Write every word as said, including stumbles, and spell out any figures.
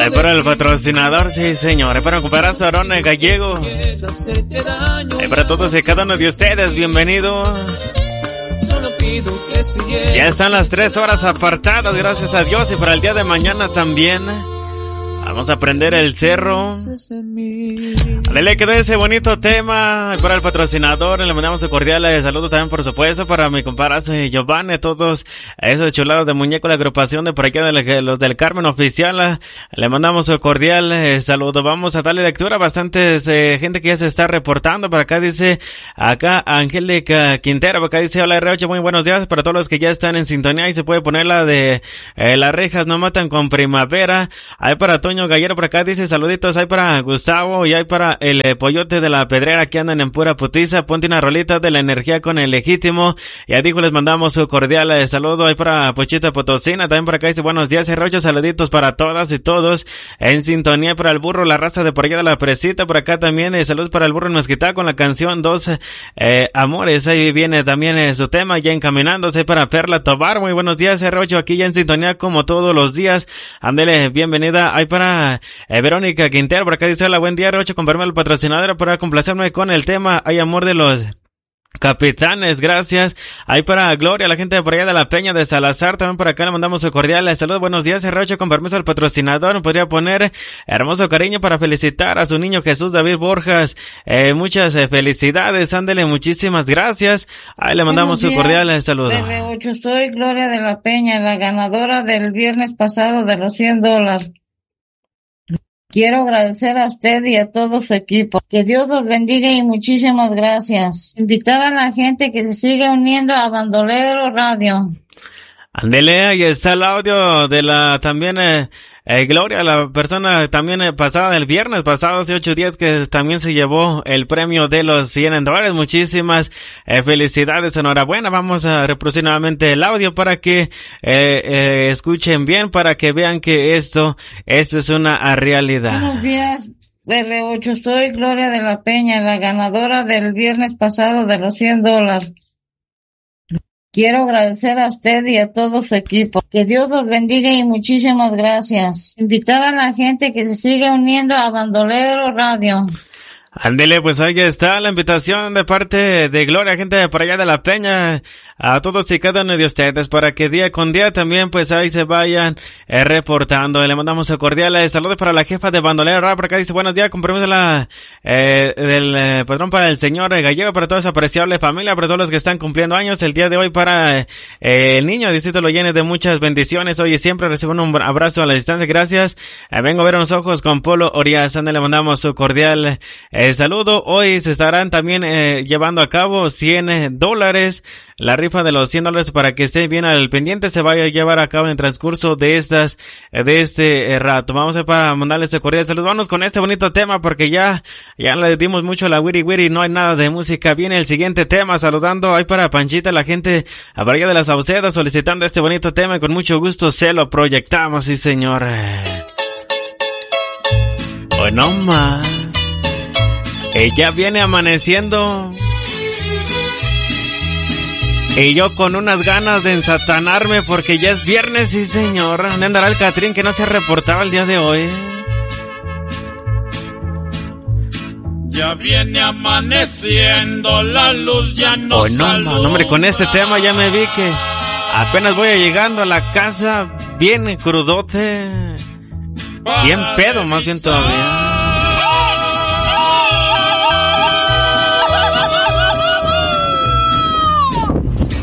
Ay, para el patrocinador, sí, señor. Ay, para recuperar a Sarona Gallego. Ay, para todos y cada uno de ustedes, bienvenidos. Ya están las tres horas apartadas, gracias a Dios. Y para el día de mañana también vamos a prender el cerro. Le quedó ese bonito tema para el patrocinador. Le mandamos un cordial saludo también, por supuesto, para mi compadre Giovanni, todos esos chulados de muñeco, la agrupación de por aquí, de los del Carmen Oficial. Le mandamos un cordial saludo. Vamos a darle lectura a bastantes eh, gente que ya se está reportando. Por acá dice, acá Angélica Quintero, por acá dice, hola R ocho, muy buenos días para todos los que ya están en sintonía. Y se puede poner la de eh, las rejas no matan con primavera. Hay para Toño Gallero, por acá dice, saluditos. Hay para Gustavo y hay para el eh, Pollote de la Pedrera que andan en pura putiza. Ponte una rolita de la energía con el legítimo. Ya dijo, les mandamos su cordial eh, saludo. Hay para Pochita Potosina, también por acá dice, buenos días R ocho, saluditos para todas y todos en sintonía. Para el burro, la raza de por allá de la Presita, por acá también eh, saludos para el burro en Mezquitá con la canción Dos eh, Amores. Ahí viene también eh, su tema ya encaminándose. Para Perla Tobar, muy buenos días R ocho, aquí ya en sintonía como todos los días. Ándele, bienvenida. Hay para eh, Verónica Quintero, por acá dice, hola, buen día R ocho, con permiso al patrocinador para complacerme con el tema Hay amor de los Capitanes, gracias. Ahí para Gloria, la gente de por allá de la Peña de Salazar, también por acá le mandamos un cordial saludo. Buenos días R ocho, con permiso al patrocinador, podría poner hermoso cariño para felicitar a su niño Jesús David Borjas. Eh, muchas eh, felicidades, ándele, muchísimas gracias. Ahí le mandamos un cordial saludo. R ocho, soy Gloria de la Peña, la ganadora del viernes pasado de los cien dólares. Quiero agradecer a usted y a todo su equipo. Que Dios los bendiga y muchísimas gracias. Invitar a la gente que se siga uniendo a Bandolero Radio. Ándele, ahí está el audio de la también eh, eh, Gloria, la persona también eh, pasada, el viernes pasado, hace ocho días, que también se llevó el premio de los cien dólares. Muchísimas eh, felicidades, enhorabuena. Vamos a reproducir nuevamente el audio para que eh, eh, escuchen bien, para que vean que esto, esto es una realidad. Buenos días, R ocho, soy Gloria de la Peña, la ganadora del viernes pasado de los cien dólares. Quiero agradecer a usted y a todo su equipo. Que Dios los bendiga y muchísimas gracias. Invitar a la gente que se siga uniendo a Bandolero Radio. Ándele, pues ahí está la invitación de parte de Gloria, gente de por allá de la Peña, a todos y cada uno de ustedes, para que día con día también pues ahí se vayan eh, reportando. Le mandamos un cordial eh, saludo para la jefa de Bandolero. Por acá dice, buenos días, con permiso de la, eh, del eh, patrón para el señor eh, Gallego, para toda esa apreciable familia, para todos los que están cumpliendo años el día de hoy, para eh, el niño, Distrito lo llene de muchas bendiciones hoy y siempre. Reciban un abrazo a la distancia, gracias. Eh, vengo a ver unos ojos con Polo Orias. Le mandamos su cordial eh, saludo. Hoy se estarán también eh, llevando a cabo cien dólares, la rifa de los cien dólares, para que estén bien al pendiente. Se vaya a llevar a cabo en el transcurso de estas, de este eh, rato. Vamos a para mandarles este cordial saludo. Vamos con este bonito tema, porque ya, ya le dimos mucho a la wiri wiri, no hay nada de música. Viene el siguiente tema, saludando ahí para Panchita, la gente a por allá de la Sauceda, solicitando este bonito tema, y con mucho gusto se lo proyectamos, sí señor. Hoy no más. Ella viene amaneciendo y yo con unas ganas de ensatanarme, porque ya es viernes, sí señor. ¿Dónde andará el Catrín que no se ha reportado el día de hoy? Ya viene amaneciendo, la luz ya no oh, no, man, hombre, con este tema ya me vi que apenas voy llegando a la casa bien crudote, bien pedo más bien todavía.